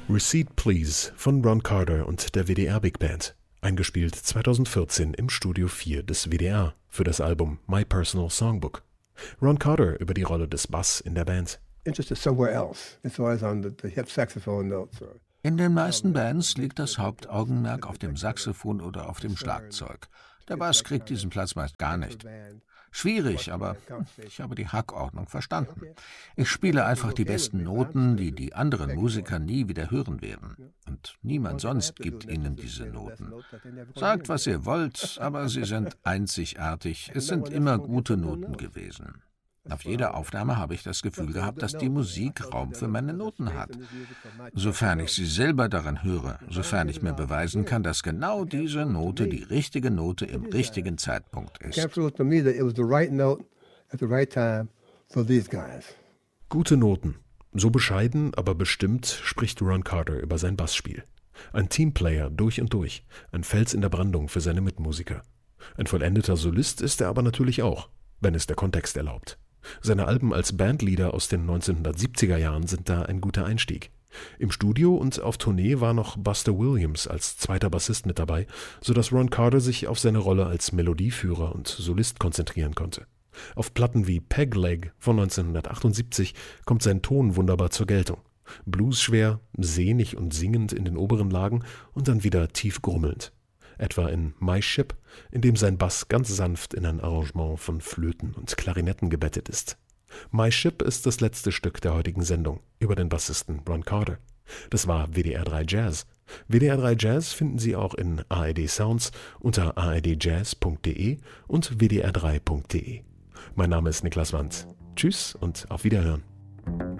Receipt Please von Ron Carter und der WDR Big Band. Eingespielt 2014 im Studio 4 des WDR für das Album My Personal Songbook. Ron Carter über die Rolle des Bass in der Band. In den meisten Bands liegt das Hauptaugenmerk auf dem Saxophon oder auf dem Schlagzeug. Der Bass kriegt diesen Platz meist gar nicht. Schwierig, aber ich habe die Hackordnung verstanden. Ich spiele einfach die besten Noten, die die anderen Musiker nie wieder hören werden. Und niemand sonst gibt ihnen diese Noten. Sagt, was ihr wollt, aber sie sind einzigartig. Es sind immer gute Noten gewesen. Auf jeder Aufnahme habe ich das Gefühl gehabt, dass die Musik Raum für meine Noten hat. Sofern ich sie selber daran höre, sofern ich mir beweisen kann, dass genau diese Note die richtige Note im richtigen Zeitpunkt ist. Gute Noten. So bescheiden, aber bestimmt spricht Ron Carter über sein Bassspiel. Ein Teamplayer durch und durch, ein Fels in der Brandung für seine Mitmusiker. Ein vollendeter Solist ist er aber natürlich auch, wenn es der Kontext erlaubt. Seine Alben als Bandleader aus den 1970er Jahren sind da ein guter Einstieg. Im Studio und auf Tournee war noch Buster Williams als zweiter Bassist mit dabei, sodass Ron Carter sich auf seine Rolle als Melodieführer und Solist konzentrieren konnte. Auf Platten wie Peg Leg von 1978 kommt sein Ton wunderbar zur Geltung. Bluesschwer, sehnig und singend in den oberen Lagen und dann wieder tief grummelnd. Etwa in My Ship, in dem sein Bass ganz sanft in ein Arrangement von Flöten und Klarinetten gebettet ist. My Ship ist das letzte Stück der heutigen Sendung über den Bassisten Ron Carter. Das war WDR 3 Jazz. WDR 3 Jazz finden Sie auch in ARD Sounds unter ardjazz.de und wdr3.de. Mein Name ist Niklas Wandt. Tschüss und auf Wiederhören.